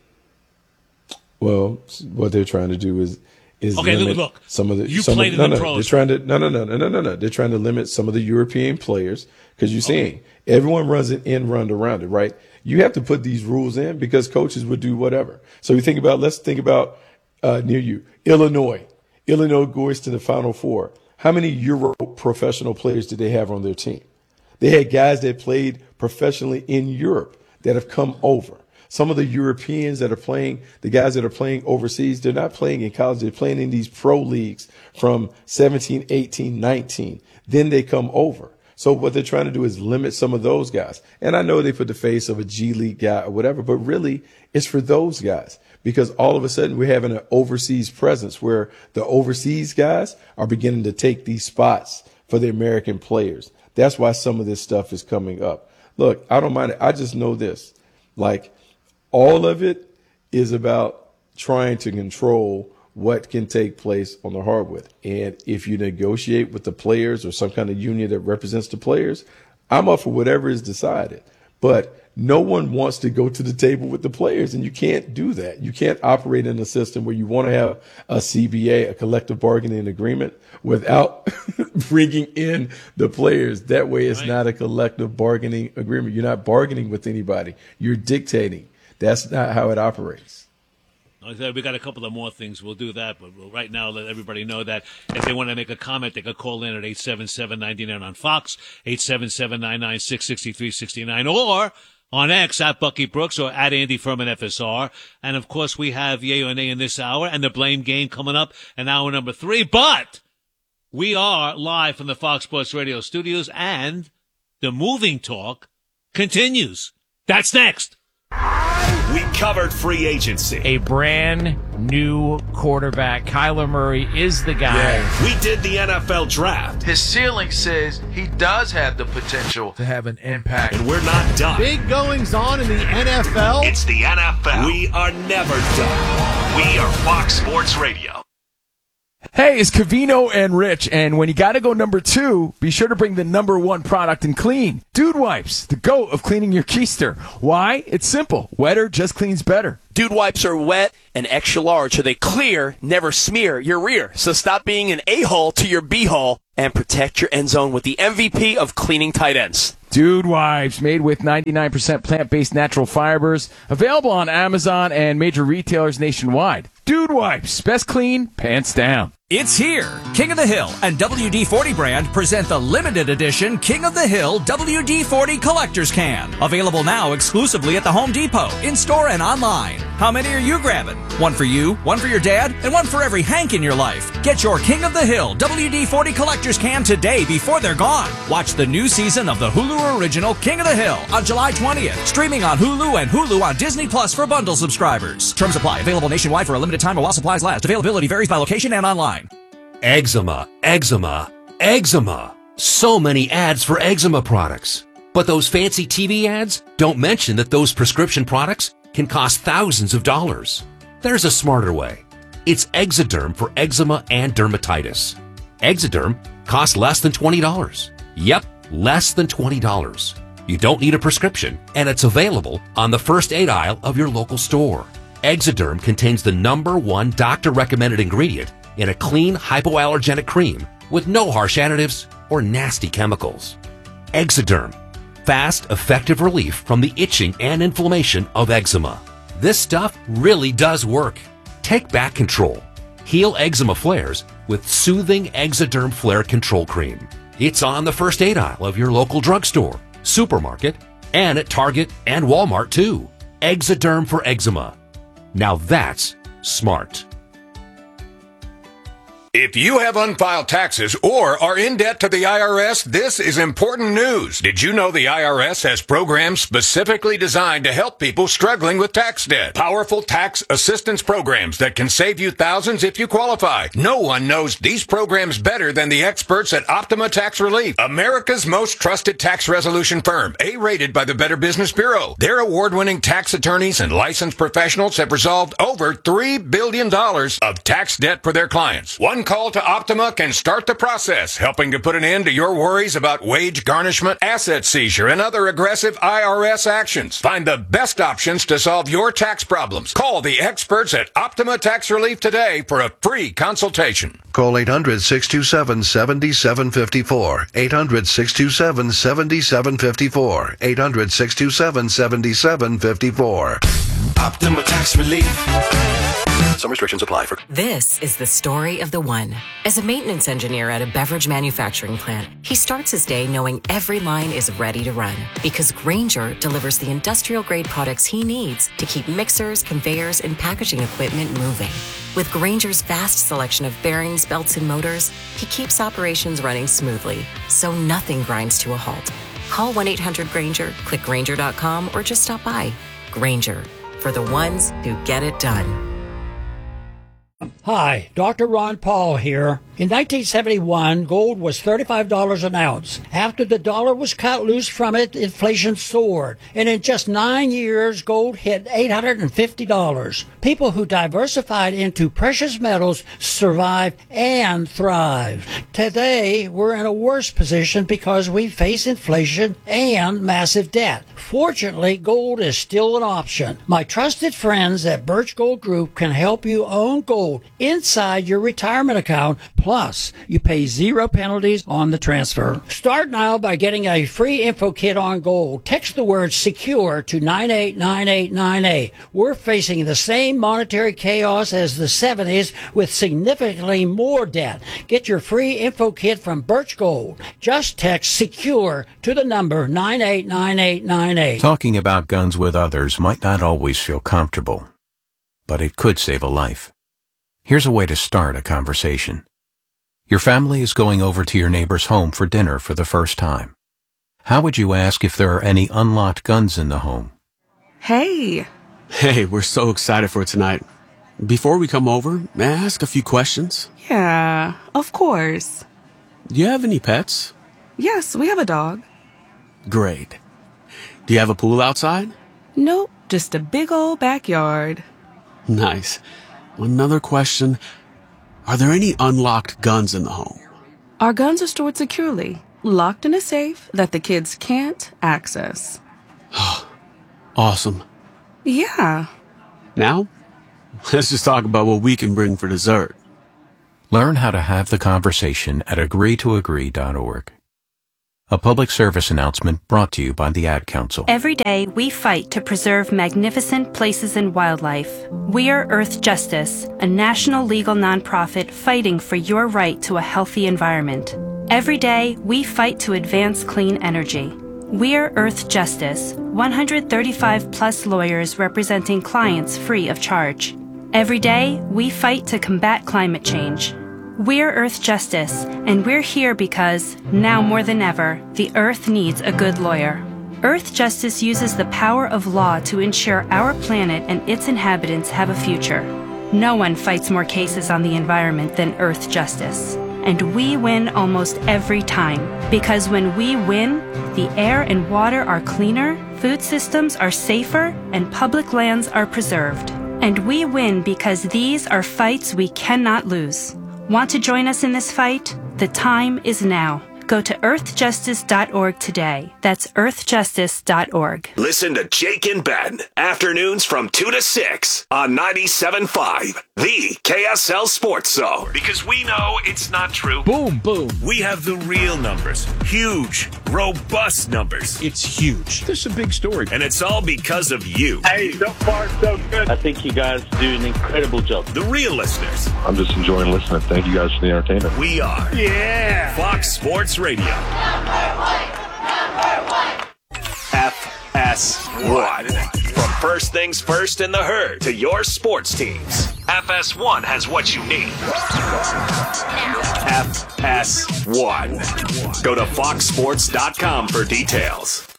S1: Well, what they're trying to do is
S2: okay. Look,
S1: some of the
S2: you played in the pros.
S1: They're trying to no. They're trying to limit some of the European players because you're seeing everyone runs an end run around it, right? You have to put these rules in because coaches would do whatever. So let's think about. Near you, Illinois goes to the Final Four. How many Euro professional players did they have on their team? They had guys that played professionally in Europe that have come over. Some of the Europeans that are playing, the guys that are playing overseas, they're not playing in college. They're playing in these pro leagues from 17, 18, 19. Then they come over. So what they're trying to do is limit some of those guys. And I know they put the face of a G League guy or whatever, but really it's for those guys. Because all of a sudden we're having an overseas presence where the overseas guys are beginning to take these spots for the American players. That's why some of this stuff is coming up. Look, I don't mind it. I just know this. Like, all of it is about trying to control what can take place on the hardwood. And if you negotiate with the players or some kind of union that represents the players, I'm up for whatever is decided. But no one wants to go to the table with the players, and you can't do that. You can't operate in a system where you want to have a CBA, a collective bargaining agreement, without bringing in the players. That way it's not a collective bargaining agreement. You're not bargaining with anybody. You're dictating. That's not how it operates.
S2: We got a couple of more things. We'll do that, but we'll right now let everybody know that if they want to make a comment, they could call in at 877-99 on Fox, 877-996-6369, or on X at Bucky Brooks or at Andy Furman FSR. And of course, we have Yay or Nay in this hour and the Blame Game coming up in hour number 3. But we are live from the Fox Sports Radio studios, and the moving talk continues. That's next.
S15: We covered free agency.
S18: A brand new quarterback. Kyler Murray is the guy.
S15: Yeah. We did the NFL draft.
S19: His ceiling says he does have the potential to have an impact.
S15: And we're not done.
S20: Big goings on in the NFL.
S15: It's the NFL. We are never done. We are Fox Sports Radio.
S21: Hey, it's Cavino and Rich, and when you gotta go number 2, be sure to bring the number 1 product in clean. Dude Wipes, the GOAT of cleaning your keister. Why? It's simple. Wetter just cleans better.
S22: Dude Wipes are wet and extra large, so they clear, never smear your rear. So stop being an a-hole to your b-hole and protect your end zone with the MVP of cleaning tight ends.
S21: Dude Wipes, made with 99% plant-based natural fibers. Available on Amazon and major retailers nationwide. Dude Wipes, best clean, pants down.
S3: It's here. King of the Hill and WD-40 brand present the limited edition King of the Hill WD-40 Collector's Can. Available now exclusively at the Home Depot, in-store and online. How many are you grabbing? One for you, one for your dad, and one for every Hank in your life. Get your King of the Hill WD-40 Collector's Can today before they're gone. Watch the new season of the Hulu original King of the Hill on July 20th. Streaming on Hulu and Hulu on Disney Plus for bundle subscribers. Terms apply. Available nationwide for a limited time while supplies last. Availability varies by location and online.
S23: Eczema, eczema, eczema. So many ads for eczema products. But those fancy TV ads don't mention that those prescription products can cost thousands of dollars. There's a smarter way. It's Exoderm for eczema and dermatitis. Exoderm costs less than $20. Yep, less than $20. You don't need a prescription, and it's available on the first aid aisle of your local store. Exoderm contains the #1 doctor-recommended ingredient in a clean, hypoallergenic cream with no harsh additives or nasty chemicals. Exoderm. Fast, effective relief from the itching and inflammation of eczema. This stuff really does work. Take back control. Heal eczema flares with soothing Exoderm Flare Control Cream. It's on the first aid aisle of your local drugstore, supermarket, and at Target and Walmart too. Exoderm for eczema. Now that's smart.
S24: If you have unfiled taxes or are in debt to the IRS, this is important news. Did you know the IRS has programs specifically designed to help people struggling with tax debt? Powerful tax assistance programs that can save you thousands if you qualify. No one knows these programs better than the experts at Optima Tax Relief, America's most trusted tax resolution firm, A-rated by the Better Business Bureau. Their award-winning tax attorneys and licensed professionals have resolved over $3 billion of tax debt for their clients. One call to Optima can start the process, helping to put an end to your worries about wage garnishment, asset seizure, and other aggressive IRS actions. Find the best options to solve your tax problems. Call the experts at Optima Tax Relief today for a free consultation.
S25: Call 800-627-7754. 800-627-7754. 800-627-7754.
S23: Optima Tax Relief.
S25: Some restrictions apply.
S26: This is the story of the one. As a maintenance engineer at a beverage manufacturing plant, he starts his day knowing every line is ready to run because Grainger delivers the industrial-grade products he needs to keep mixers, conveyors, and packaging equipment moving. With Grainger's vast selection of bearings, belts, and motors, he keeps operations running smoothly, so nothing grinds to a halt. Call 1-800-GRAINGER, click Grainger.com, or just stop by. Grainger, for the ones who get it done.
S27: Hi, Dr. Ron Paul here. In 1971, gold was $35 an ounce. After the dollar was cut loose from it, inflation soared. And in just 9 years, gold hit $850. People who diversified into precious metals survived and thrived. Today, we're in a worse position because we face inflation and massive debt. Fortunately, gold is still an option. My trusted friends at Birch Gold Group can help you own gold inside your retirement account. Plus, you pay 0 penalties on the transfer. Start now by getting a free info kit on gold. Text the word SECURE to 989898. We're facing the same monetary chaos as the 70s with significantly more debt. Get your free info kit from Birch Gold. Just text SECURE to the number 989898.
S14: Talking about guns with others might not always feel comfortable, but it could save a life. Here's a way to start a conversation. Your family is going over to your neighbor's home for dinner for the first time. How would you ask if there are any unlocked guns in the home?
S28: Hey, we're so excited for tonight. Before we come over, may I ask a few questions? Yeah, of course. Do you have any pets? Yes, we have a dog. Great. Do you have a pool outside? Nope, just a big old backyard. Nice. Another question. Are there any unlocked guns in the home?
S4: Our guns are stored securely, locked in a safe that the kids can't access.
S28: Awesome.
S4: Yeah.
S28: Now, let's just talk about what we can bring for dessert.
S5: Learn how to have the conversation at agreetoagree.org. A public service announcement brought to you by the Ad Council.
S6: Every day, we fight to preserve magnificent places and wildlife. We are Earth Justice, a national legal nonprofit fighting for your right to a healthy environment. Every day, we fight to advance clean energy. We are Earth Justice, 135 plus lawyers representing clients free of charge. Every day, we fight to combat climate change. We're Earth Justice, and we're here because, now more than ever, the Earth needs a good lawyer. Earth Justice uses the power of law to ensure our planet and its inhabitants have a future. No one fights more cases on the environment than Earth Justice. And we win almost every time. Because when we win, the air and water are cleaner, food systems are safer, and public lands are preserved. And we win because these are fights we cannot lose. Want to join us in this fight? The time is now. Go to earthjustice.org today. That's earthjustice.org.
S15: Listen to Jake and Ben, afternoons from 2 to 6 on 97.5, the KSL Sports Zone. Because we know it's not true.
S20: Boom, boom.
S15: We have the real numbers. Huge, robust numbers.
S20: It's huge. There's a big story.
S15: And it's all because of you.
S7: Hey, so far, so good. I think you guys do an incredible job.
S15: The real listeners.
S8: I'm just enjoying listening. Thank you guys for the entertainment.
S15: We are.
S7: Yeah.
S15: Fox Sports Radio. FS1. From first things first in the herd to your sports teams. FS1 has what you need. FS1. Go to foxsports.com for details.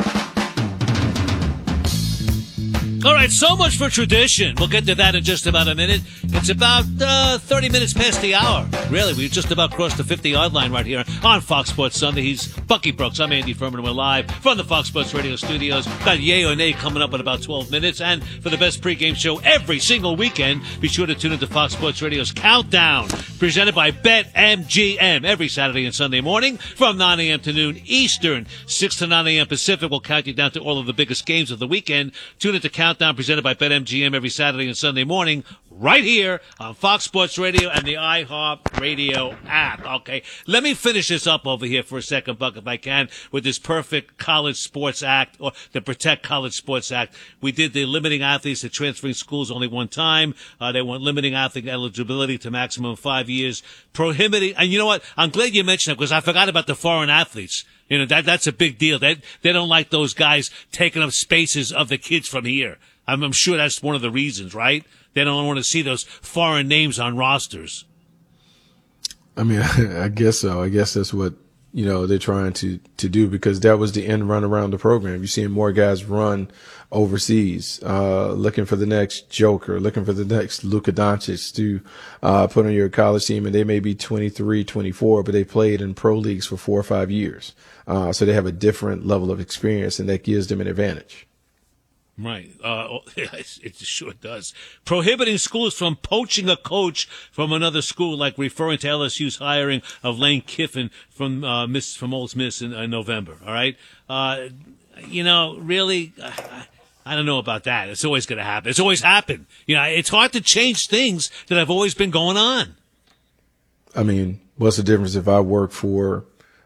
S2: All right, so much for tradition. We'll get to that in just about a minute. It's about 30 minutes past the hour. Really, we've just about crossed the 50-yard line right here on Fox Sports Sunday. He's Bucky Brooks. I'm Andy Furman. We're live from the Fox Sports Radio studios. Got Yay or Nay coming up in about 12 minutes. And for the best pregame show every single weekend, be sure to tune into Fox Sports Radio's Countdown, presented by BetMGM every Saturday and Sunday morning from 9 a.m. to noon Eastern, 6 to 9 a.m. Pacific. We'll count you down to all of the biggest games of the weekend. Tune into Countdown, presented by BetMGM every Saturday and Sunday morning, right here on Fox Sports Radio and the iHeart Radio app. Okay, let me finish this up over here for a second, Buck, if I can, with this perfect College Sports Act, or the Protect College Sports Act. We did the limiting athletes to transferring schools only one time. They want limiting athlete eligibility to maximum 5 years, prohibiting, and you know what? I'm glad you mentioned that because I forgot about the foreign athletes. You know, that's a big deal. They don't like those guys taking up spaces of the kids from here. I'm sure that's one of the reasons, right? They don't want to see those foreign names on rosters.
S1: I mean, I guess so. I guess that's what, they're trying to do, because that was the end run around the program. You're seeing more guys run overseas, looking for the next Joker, looking for the next Luka Doncic to put on your college team. And they may be 23, 24, but they played in pro leagues for 4 or 5 years. So they have a different level of experience, and that gives them an advantage.
S2: Right. It sure does. Prohibiting schools from poaching a coach from another school, like referring to LSU's hiring of Lane Kiffin from Ole Miss in November. All right. Really, I don't know about that. It's always going to happen. It's always happened. It's hard to change things that have always been going on.
S1: I mean, what's the difference if I work for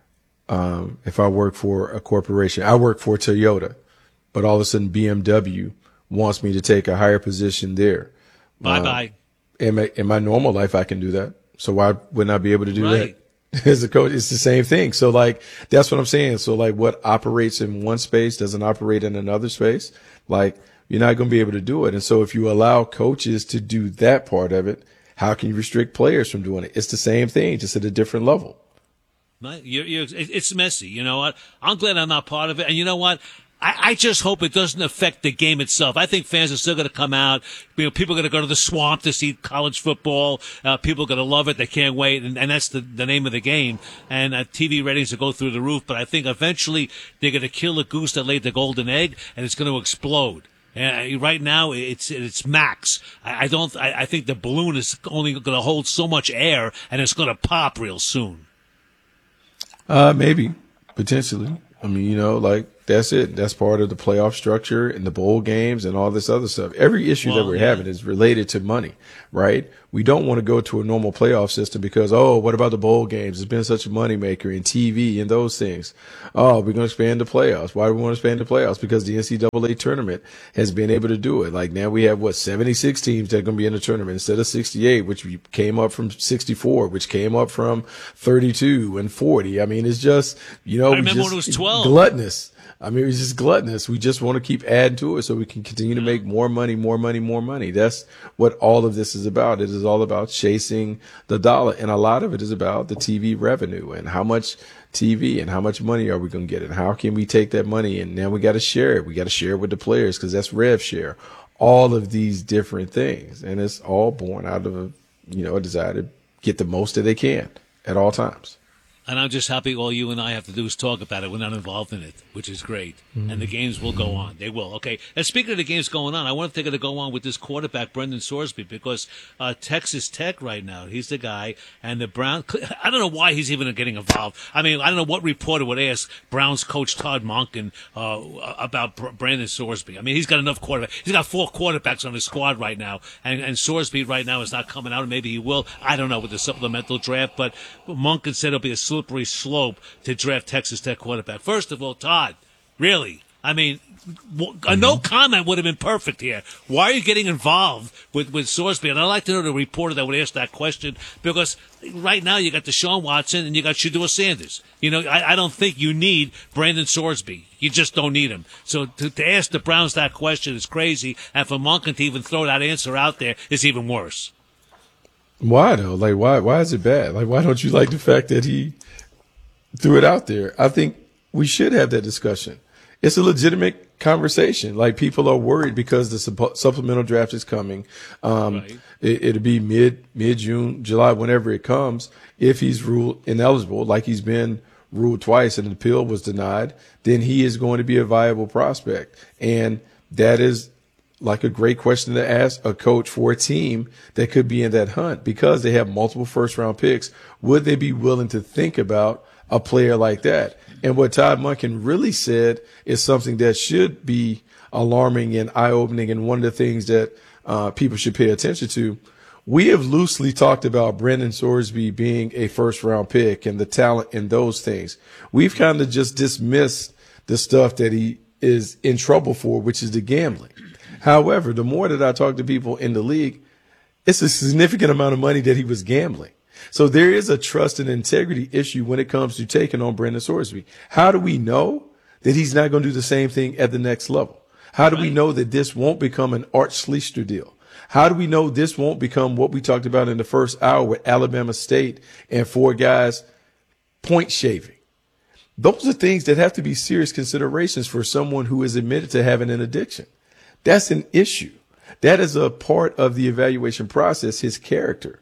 S1: a corporation? I work for Toyota, but all of a sudden BMW wants me to take a higher position there.
S2: Bye-bye.
S1: In my normal life, I can do that. So why wouldn't I be able to do that? As a coach, it's the same thing. So that's what I'm saying. So what operates in one space doesn't operate in another space. You're not going to be able to do it. And so if you allow coaches to do that part of it, how can you restrict players from doing it? It's the same thing, just at a different level.
S2: It's messy. You know what? I'm glad I'm not part of it. And you know what? I just hope it doesn't affect the game itself. I think fans are still going to come out. People are going to go to the swamp to see college football. People are going to love it. They can't wait. And that's the name of the game. And TV ratings will go through the roof. But I think eventually they're going to kill the goose that laid the golden egg, and it's going to explode. Right now, it's max. I think the balloon is only going to hold so much air, and it's going to pop real soon.
S1: Maybe, potentially. I mean, that's it. That's part of the playoff structure and the bowl games and all this other stuff. Every issue that we're having is related to money, right? We don't want to go to a normal playoff system because, what about the bowl games? It's been such a moneymaker in TV and those things. Oh, we're going to expand the playoffs. Why do we want to expand the playoffs? Because the NCAA tournament has been able to do it. Like now we have 76 teams that are going to be in the tournament instead of 68, which came up from 64, which came up from 32 and 40. I mean, it's just,
S2: I remember when it was 12.
S1: Gluttonous. I mean, it's just gluttonous. We just want to keep adding to it so we can continue to make more money, more money, more money. That's what all of this is about. It is all about chasing the dollar. And a lot of it is about the TV revenue and how much TV and how much money are we going to get and how can we take that money and now we got to share it. We got to share it with the players because that's rev share. All of these different things. And it's all born out of a desire to get the most that they can at all times.
S2: And I'm just happy all you and I have to do is talk about it. We're not involved in it, which is great. Mm-hmm. And the games will go on. They will. Okay. And speaking of the games going on, I wonder if they're going to go on with this quarterback, Brendan Sorsby, because Texas Tech right now, he's the guy. And the Browns, I don't know why he's even getting involved. I mean, I don't know what reporter would ask Browns coach Todd Monken about Brandon Sorsby. I mean, he's got enough quarterbacks. He's got 4 quarterbacks on his squad right now. And Sorsby right now is not coming out. And maybe he will. I don't know with the supplemental draft. But Monken said it'll be a slippery slope to draft Texas Tech quarterback. First of all, Todd, really? I mean, no comment would have been perfect here. Why are you getting involved with Sorsby? And I'd like to know the reporter that would ask that question because right now you got Deshaun Watson and you got Shedeur Sanders. I don't think you need Brandon Sorsby. You just don't need him. So to ask the Browns that question is crazy, and for Monken to even throw that answer out there is even worse.
S1: Why though? Like why is it bad? Like why don't you like the fact that he threw it out there? I think we should have that discussion. It's a legitimate conversation. Like people are worried because the supplemental draft is coming. Right. It'll be mid-June, July, whenever it comes. If he's ruled ineligible, like he's been ruled twice and the appeal was denied, then he is going to be a viable prospect. And that is like a great question to ask a coach for a team that could be in that hunt because they have multiple first-round picks. Would they be willing to think about a player like that? And what Todd Monken really said is something that should be alarming and eye-opening and one of the things that people should pay attention to. We have loosely talked about Brendan Sorsby being a first-round pick and the talent and those things. We've kind of just dismissed the stuff that he is in trouble for, which is the gambling. However, the more that I talk to people in the league, it's a significant amount of money that he was gambling. So there is a trust and integrity issue when it comes to taking on Brendan Sorsby. How do we know that he's not going to do the same thing at the next level? How do we know that this won't become an Art Schlichter deal? How do we know this won't become what we talked about in the first hour with Alabama State and 4 guys point shaving? Those are things that have to be serious considerations for someone who is admitted to having an addiction. That's an issue. That is a part of the evaluation process, his character.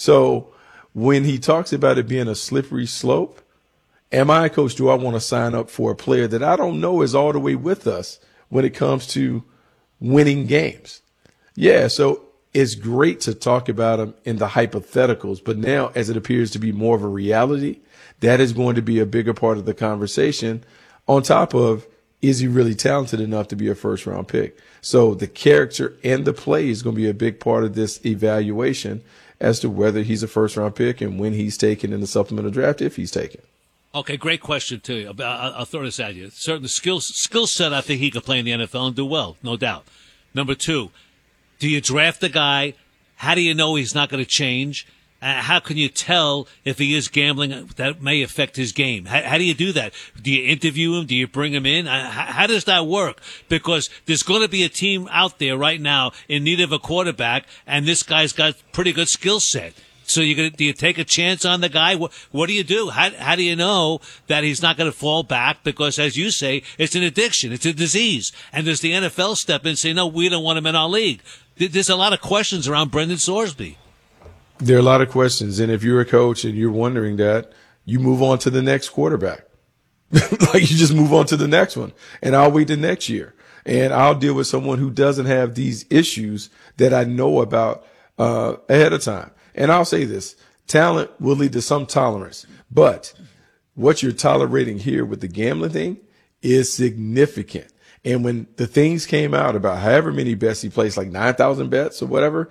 S1: So when he talks about it being a slippery slope, am I a coach? Do I want to sign up for a player that I don't know is all the way with us when it comes to winning games? Yeah, so it's great to talk about him in the hypotheticals, but now as it appears to be more of a reality, that is going to be a bigger part of the conversation on top of, is he really talented enough to be a first-round pick? So the character and the play is going to be a big part of this evaluation as to whether he's a first-round pick and when he's taken in the supplemental draft, if he's taken.
S2: Okay, great question, too. I'll throw this at you. Certain skill set, I think he could play in the NFL and do well, no doubt. Number 2, do you draft the guy? How do you know he's not going to change? How can you tell if he is gambling that may affect his game? How do you do that? Do you interview him? Do you bring him in? How does that work? Because there's going to be a team out there right now in need of a quarterback, and this guy's got pretty good skill set. So do you take a chance on the guy? What do you do? How do you know that he's not going to fall back? Because, as you say, it's an addiction. It's a disease. And does the NFL step in and say, no, we don't want him in our league? There's a lot of questions around Brendan Sorsby.
S1: There are a lot of questions. And if you're a coach and you're wondering that, you move on to the next quarterback. Like you just move on to the next one. And I'll wait the next year. And I'll deal with someone who doesn't have these issues that I know about ahead of time. And I'll say this, talent will lead to some tolerance, but what you're tolerating here with the gambling thing is significant. And when the things came out about however many bets he placed, like 9,000 bets or whatever,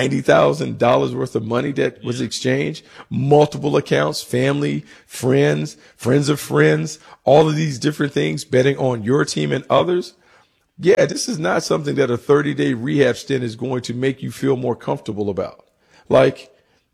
S1: $90,000 worth of money that was exchanged, multiple accounts, family, friends of friends, all of these different things, betting on your team and others. Yeah, this is not something that a 30-day rehab stint is going to make you feel more comfortable about. Like,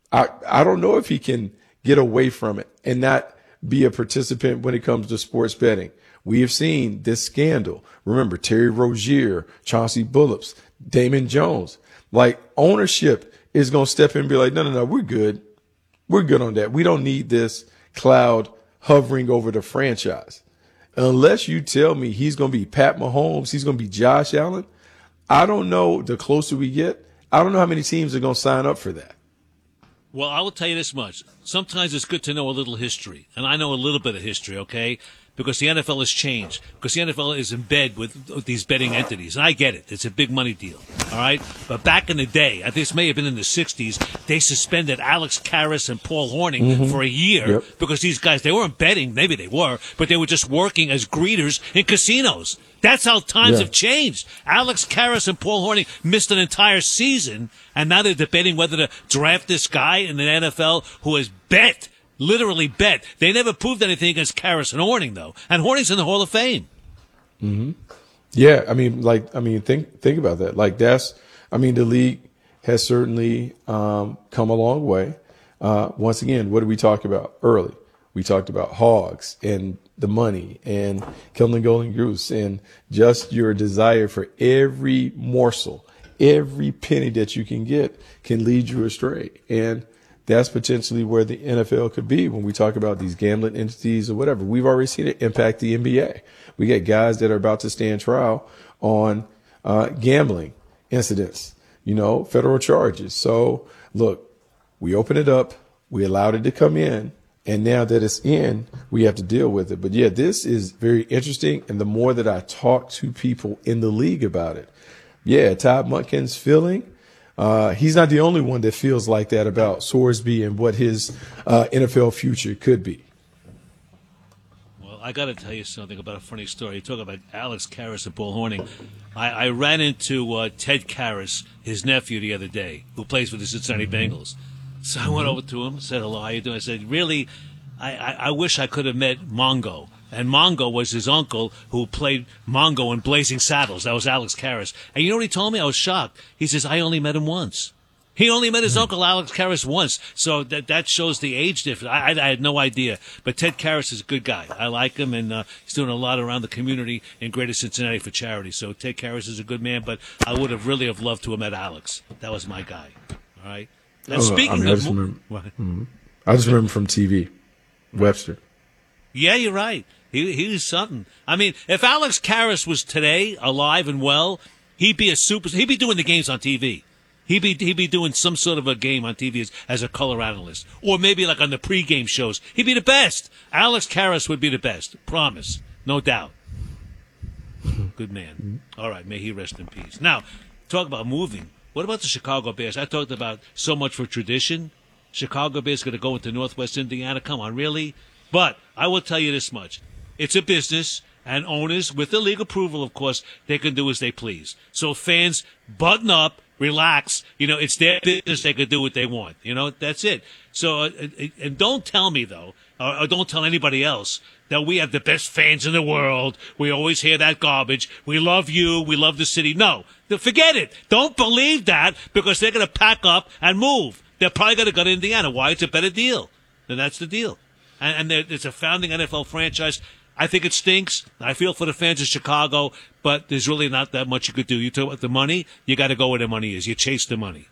S1: I don't know if he can get away from it and not be a participant when it comes to sports betting. We have seen this scandal. Remember, Terry Rozier, Chauncey Billups, Damon Jones. Like, ownership is going to step in and be like, no, we're good. We're good on that. We don't need this cloud hovering over the franchise. Unless you tell me he's going to be Pat Mahomes, he's going to be Josh Allen, I don't know. The closer we get, I don't know how many teams are going to sign up for that.
S2: Well, I will tell you this much. Sometimes it's good to know a little history. And I know a little bit of history, okay? Because the NFL has changed. Because the NFL is in bed with these betting entities. And I get it. It's a big money deal. All right? But back in the day, I think this may have been in the 60s, they suspended Alex Karras and Paul Hornung for a year because these guys, they weren't betting. Maybe they were. But they were just working as greeters in casinos. That's how times have changed. Alex Karras and Paul Hornung missed an entire season, and now they're debating whether to draft this guy in the NFL who has bet, literally bet. They never proved anything against Karras and Hornung, though. And Hornung's in the Hall of Fame.
S1: Mm-hmm. Yeah, think about that. Like, the league has certainly come a long way. Once again, what did we talk about early? We talked about hogs and the money and killing the golden goose and just your desire for every morsel, every penny that you can get can lead you astray. And that's potentially where the NFL could be when we talk about these gambling entities or whatever. We've already seen it impact the NBA. We get guys that are about to stand trial on gambling incidents, federal charges. So look, we opened it up. We allowed it to come in. And now that it's in, we have to deal with it. But yeah, this is very interesting. And the more that I talk to people in the league about it, yeah, Todd Monken's feeling, he's not the only one that feels like that about Sorsby and what his NFL future could be.
S2: Well, I got to tell you something about a funny story. You talk about Alex Karras and Paul Hornung. I ran into Ted Karras, his nephew, the other day, who plays for the Cincinnati Bengals. So I went over to him, said, hello, how you doing? I said, really, I wish I could have met Mongo. And Mongo was his uncle who played Mongo in Blazing Saddles. That was Alex Karras. And you know what he told me? I was shocked. He says, I only met him once. He only met his uncle Alex Karras once. So that shows the age difference. I had no idea. But Ted Karras is a good guy. I like him, and he's doing a lot around the community in Greater Cincinnati for charity. So Ted Karras is a good man, but I would have really loved to have met Alex. That was my guy. All right? Now, speaking
S1: I just remember from TV, Webster.
S2: Yeah, you're right. He's something. I mean, if Alex Karras was today alive and well, he'd be doing the games on TV. He'd be doing some sort of a game on TV as a color analyst, or maybe like on the pregame shows. He'd be the best. Alex Karras would be the best. Promise, no doubt. Good man. All right, may he rest in peace. Now, talk about moving. What about the Chicago Bears? I talked about so much for tradition. Chicago Bears going to go into Northwest Indiana. Come on, really? But I will tell you this much. It's a business, and owners, with the league approval, of course, they can do as they please. So fans, button up, relax. It's their business. They can do what they want. That's it. So, and don't tell me, though, or don't tell anybody else that we have the best fans in the world. We always hear that garbage. We love you. We love the city. No, forget it. Don't believe that, because they're going to pack up and move. They're probably going to go to Indiana. Why? It's a better deal. And that's the deal. And it's a founding NFL franchise. I think it stinks. I feel for the fans of Chicago, but there's really not that much you could do. You talk about the money, you got to go where the money is. You chase the money.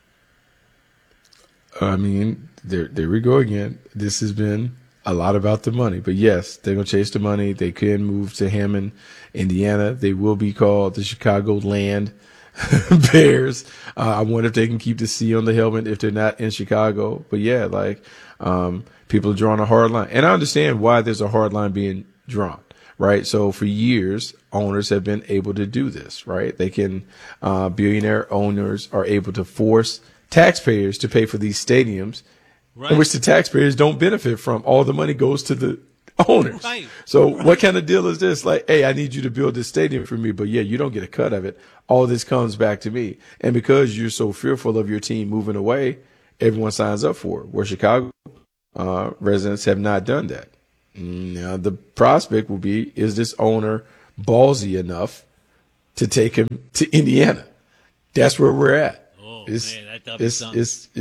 S1: I mean, there we go again. This has been a lot about the money. But yes, they're going to chase the money. They can move to Hammond, Indiana. They will be called the Chicagoland Bears. I wonder if they can keep the C on the helmet if they're not in Chicago. But yeah, people are drawing a hard line. And I understand why there's a hard line being drawn, right? So for years, owners have been able to do this, right? They can, billionaire owners are able to force taxpayers to pay for these stadiums, in which the taxpayers don't benefit from. All the money goes to the owners. Right. So what kind of deal is this? Like, hey, I need you to build this stadium for me, but yeah, you don't get a cut of it. All this comes back to me. And because you're so fearful of your team moving away, everyone signs up for it. Where Chicago residents have not done that. Now, the prospect will be, is this owner ballsy enough to take him to Indiana? That's where we're at.
S2: Oh,
S1: it's,
S2: man, that double something.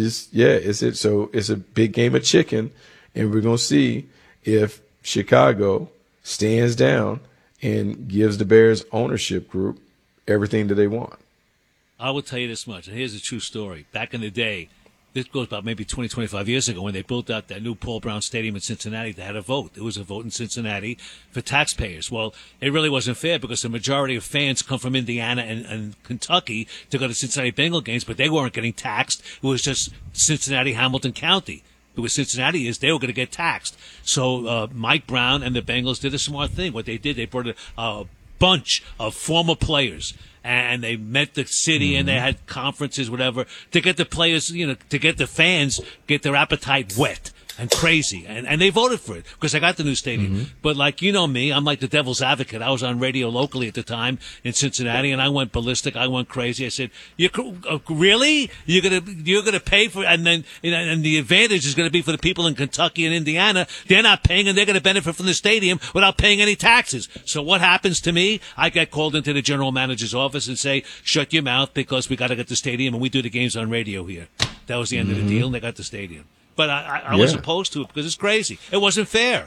S1: So it's a big game of chicken, and we're going to see if Chicago stands down and gives the Bears ownership group everything that they want.
S2: I will tell you this much, and here's a true story. Back in the day, this goes about maybe 20, 25 years ago, when they built out that new Paul Brown Stadium in Cincinnati, they had a vote. There was a vote in Cincinnati for taxpayers. Well, it really wasn't fair because the majority of fans come from Indiana and Kentucky to go to Cincinnati Bengal games, but they weren't getting taxed. It was just Cincinnati, Hamilton County. Who Cincinnati is, they were going to get taxed. So Mike Brown and the Bengals did a smart thing. What they did, they brought a bunch of former players, and they met the city, and they had conferences, whatever, to get the players, to get the fans, get their appetite wet and crazy. And they voted for it because I got the new stadium. But like, me, I'm like the devil's advocate. I was on radio locally at the time in Cincinnati, and I went ballistic. I went crazy. I said, really? You're going to pay for it? And then, and the advantage is going to be for the people in Kentucky and Indiana. They're not paying, and they're going to benefit from the stadium without paying any taxes. So what happens to me? I get called into the general manager's office and say, shut your mouth because we got to get the stadium, and we do the games on radio here. That was the end of the deal, and they got the stadium. But I was opposed to it because it's crazy. It wasn't fair.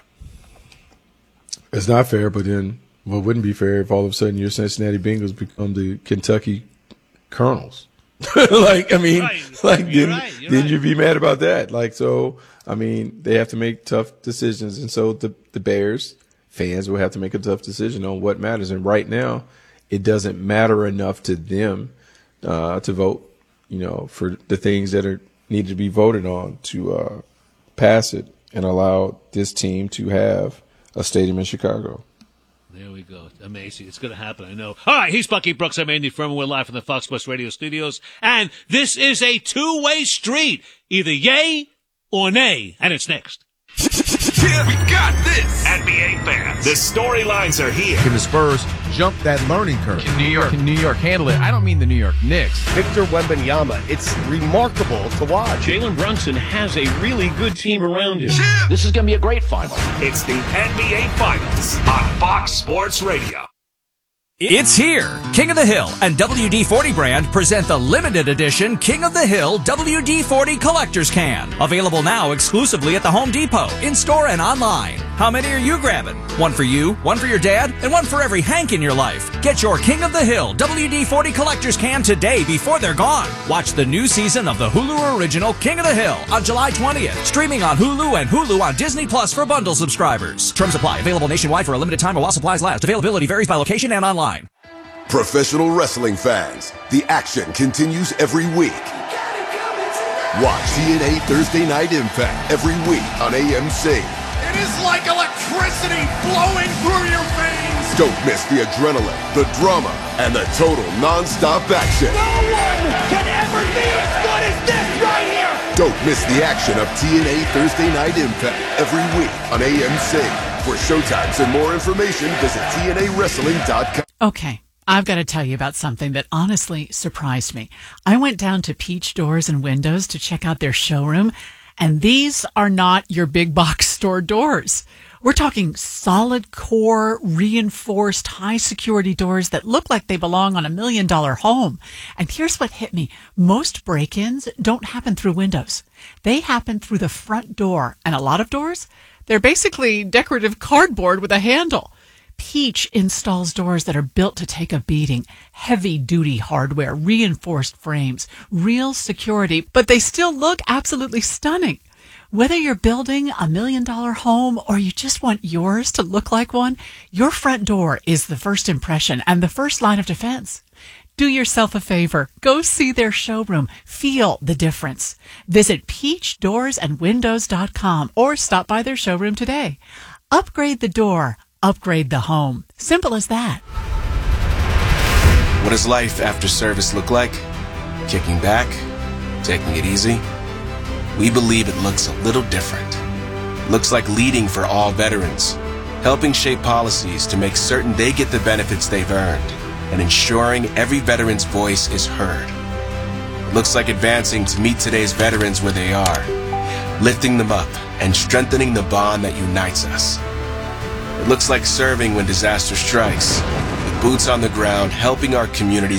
S1: It's not fair, but then what wouldn't be fair if all of a sudden your Cincinnati Bengals become the Kentucky Colonels? Then you'd be mad about that. They have to make tough decisions. And so the Bears fans will have to make a tough decision on what matters. And right now, it doesn't matter enough to them to vote, for the things that are need to be voted on to pass it and allow this team to have a stadium in Chicago.
S2: There we go. Amazing. It's going to happen, I know. All right, he's Bucky Brooks. I'm Andy Furman. We're live from the Fox Sports Radio studios. And this is a two-way street. Either yay or nay. And it's next.
S15: We got this. NBA fans, the storylines are here.
S21: Can the Spurs jump that learning curve? Can New York handle it? I don't mean the New York Knicks.
S9: Victor Wembanyama, it's remarkable to watch.
S20: Jalen Brunson has a really good team around him. This is going to be a great final.
S15: It's the NBA Finals on Fox Sports Radio.
S3: It's here! King of the Hill and WD-40 brand present the limited edition King of the Hill WD-40 Collector's Can. Available now exclusively at the Home Depot, in-store and online. How many are you grabbing? One for you, one for your dad, and one for every Hank in your life. Get your King of the Hill WD-40 Collector's Can today before they're gone. Watch the new season of the Hulu original King of the Hill on July 20th. Streaming on Hulu and Hulu on Disney Plus for bundle subscribers. Terms apply. Available nationwide for a limited time or while supplies last. Availability varies by location and online.
S10: Professional wrestling fans, the action continues every week. Watch TNA Thursday Night Impact every week on AMC.
S11: It is like electricity flowing through your veins.
S10: Don't miss the adrenaline, the drama, and the total non-stop action.
S11: No one can ever be as good as this right here.
S10: Don't miss the action of TNA Thursday Night Impact every week on AMC. For showtimes and more information, visit TNAWrestling.com.
S12: Okay. I've got to tell you about something that honestly surprised me. I went down to Peach Doors and Windows to check out their showroom, and these are not your big box store doors. We're talking solid core, reinforced, high security doors that look like they belong on $1 million home. And here's what hit me. Most break-ins don't happen through windows. They happen through the front door. And a lot of doors, they're basically decorative cardboard with a handle. Peach installs doors that are built to take a beating, heavy-duty hardware, reinforced frames, real security, but they still look absolutely stunning. Whether you're building $1 million home or you just want yours to look like one, your front door is the first impression and the first line of defense. Do yourself a favor. Go see their showroom. Feel the difference. Visit peachdoorsandwindows.com or stop by their showroom today. Upgrade the door. upgrade the home. Simple as that.
S13: What does life after service look like? Kicking back? Taking it easy? We believe it looks a little different. Looks like leading for all veterans, helping shape policies to make certain they get the benefits they've earned, and ensuring every veteran's voice is heard. Looks like advancing to meet today's veterans where they are, lifting them up and strengthening the bond that unites us. It looks like serving when disaster strikes, with boots on the ground helping our communities